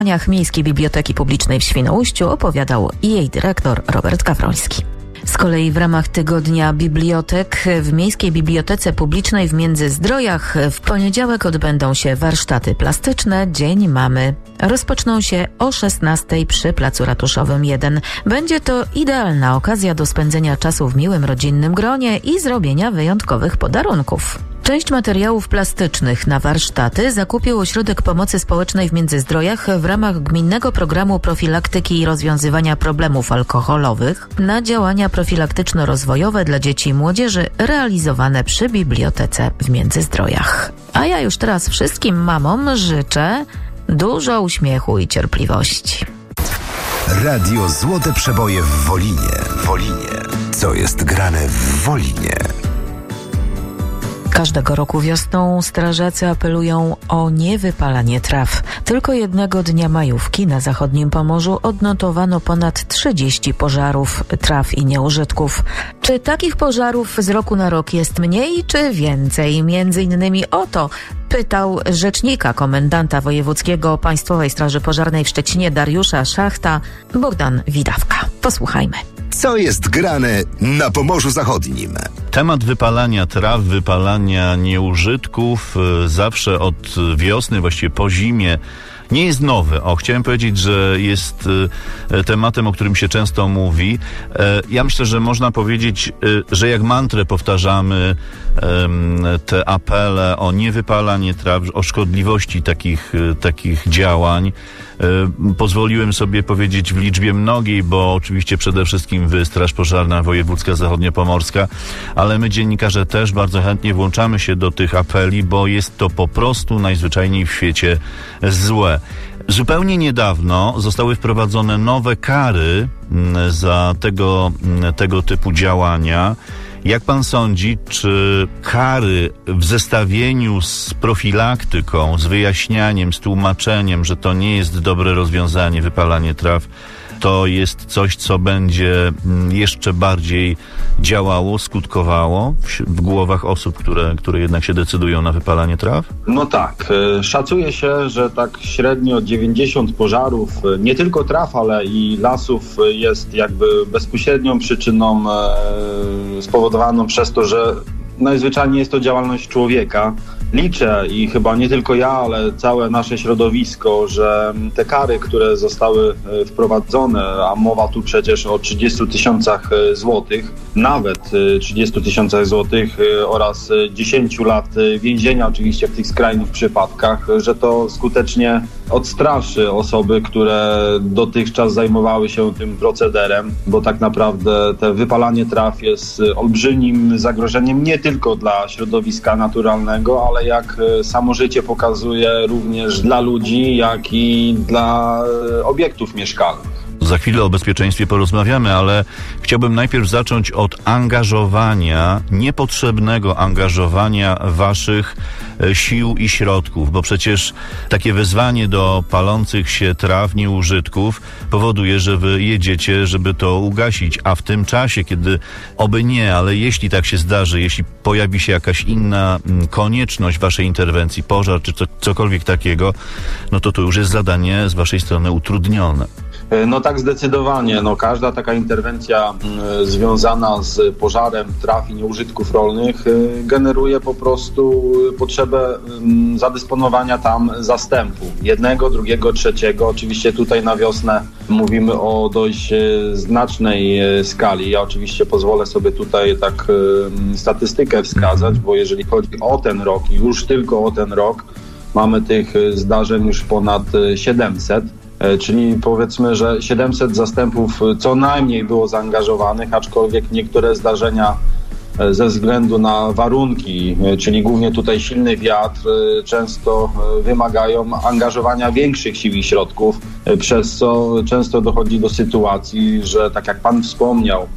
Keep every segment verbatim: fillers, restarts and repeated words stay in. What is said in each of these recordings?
Miejskiej Biblioteki Publicznej w Świnoujściu opowiadał jej dyrektor Robert Gawroński. Z kolei w ramach Tygodnia Bibliotek w Miejskiej Bibliotece Publicznej w Międzyzdrojach w poniedziałek odbędą się warsztaty plastyczne Dzień Mamy. Rozpoczną się o szesnastej przy Placu Ratuszowym jeden. Będzie to idealna okazja do spędzenia czasu w miłym rodzinnym gronie i zrobienia wyjątkowych podarunków. Część materiałów plastycznych na warsztaty zakupił Ośrodek Pomocy Społecznej w Międzyzdrojach w ramach gminnego programu profilaktyki i rozwiązywania problemów alkoholowych na działania profilaktyczno-rozwojowe dla dzieci i młodzieży realizowane przy bibliotece w Międzyzdrojach. A ja już teraz wszystkim mamom życzę dużo uśmiechu i cierpliwości. Radio Złote Przeboje w Wolinie. Wolinie. Co jest grane w Wolinie? Każdego roku wiosną strażacy apelują o niewypalanie traw. Tylko jednego dnia majówki na zachodnim Pomorzu odnotowano ponad trzydzieści pożarów traw i nieużytków. Czy takich pożarów z roku na rok jest mniej, czy więcej? Między innymi o to pytał rzecznika komendanta wojewódzkiego Państwowej Straży Pożarnej w Szczecinie Dariusza Szachta Bogdan Widawka. Posłuchajmy. Co jest grane na Pomorzu Zachodnim? Temat wypalania traw, wypalania nieużytków zawsze od wiosny, właściwie po zimie, nie jest nowy. O, chciałem powiedzieć, że jest e, tematem, o którym się często mówi. E, ja myślę, że można powiedzieć, e, że jak mantrę powtarzamy e, te apele o niewypalanie traw, o szkodliwości takich, e, takich działań. E, pozwoliłem sobie powiedzieć w liczbie mnogiej, bo oczywiście przede wszystkim wy, Straż Pożarna Wojewódzka Zachodniopomorska, ale my dziennikarze też bardzo chętnie włączamy się do tych apeli, bo jest to po prostu najzwyczajniej w świecie złe. Zupełnie niedawno zostały wprowadzone nowe kary za tego, tego typu działania. Jak pan sądzi, czy kary w zestawieniu z profilaktyką, z wyjaśnianiem, z tłumaczeniem, że to nie jest dobre rozwiązanie, wypalanie traw, to jest coś, co będzie jeszcze bardziej działało, skutkowało w, w głowach osób, które, które jednak się decydują na wypalanie traw? No tak. Szacuje się, że tak średnio dziewięćdziesiąt pożarów, nie tylko traw, ale i lasów jest jakby bezpośrednią przyczyną spowodowaną przez to, że najzwyczajniej jest to działalność człowieka. Liczę i chyba nie tylko ja, ale całe nasze środowisko, że te kary, które zostały wprowadzone, a mowa tu przecież o trzydziestu tysiącach złotych, nawet trzydziestu tysiącach złotych oraz dziesięciu lat więzienia, oczywiście w tych skrajnych przypadkach, że to skutecznie odstraszy osoby, które dotychczas zajmowały się tym procederem, bo tak naprawdę te wypalanie traw jest olbrzymim zagrożeniem nie tylko dla środowiska naturalnego, ale jak samo życie pokazuje, również dla ludzi, jak i dla obiektów mieszkalnych. Za chwilę o bezpieczeństwie porozmawiamy, ale chciałbym najpierw zacząć od angażowania, niepotrzebnego angażowania waszych sił i środków, bo przecież takie wezwanie do palących się traw, nieużytków powoduje, że wy jedziecie, żeby to ugasić, a w tym czasie, kiedy oby nie, ale jeśli tak się zdarzy, jeśli pojawi się jakaś inna konieczność waszej interwencji, pożar czy co, cokolwiek takiego, no to to już jest zadanie z waszej strony utrudnione. No tak, zdecydowanie. No, każda taka interwencja y, związana z pożarem traw i nieużytków rolnych y, generuje po prostu potrzebę y, zadysponowania tam zastępu. Jednego, drugiego, trzeciego. Oczywiście tutaj na wiosnę mówimy o dość y, znacznej y, skali. Ja oczywiście pozwolę sobie tutaj tak y, statystykę wskazać, bo jeżeli chodzi o ten rok, już tylko o ten rok, mamy tych y, zdarzeń już ponad y, siedemset. Czyli powiedzmy, że siedemset zastępów co najmniej było zaangażowanych, aczkolwiek niektóre zdarzenia ze względu na warunki, czyli głównie tutaj silny wiatr, często wymagają angażowania większych sił i środków, przez co często dochodzi do sytuacji, że tak jak pan wspomniał,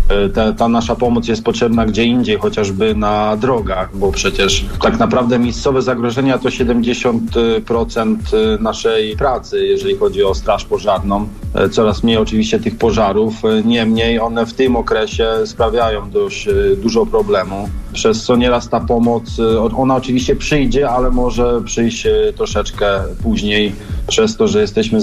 ta, ta nasza pomoc jest potrzebna gdzie indziej, chociażby na drogach, bo przecież tak naprawdę miejscowe zagrożenia to siedemdziesiąt procent naszej pracy, jeżeli chodzi o straż pożarną. Coraz mniej oczywiście tych pożarów, niemniej one w tym okresie sprawiają dość dużo problemu, przez co nieraz ta pomoc, ona oczywiście przyjdzie, ale może przyjść troszeczkę później, przez to, że jesteśmy